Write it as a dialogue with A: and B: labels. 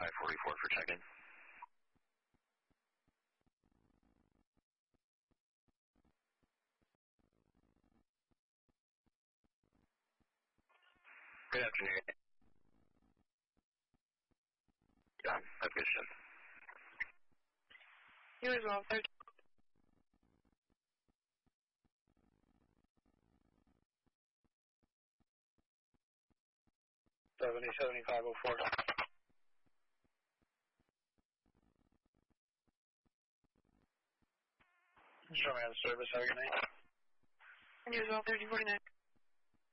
A: 544 for check-in. Good afternoon. Yeah, have a good shift.
B: You as well, 30.
C: 7504. Show me on service, have a good night.
B: You as well, 3049.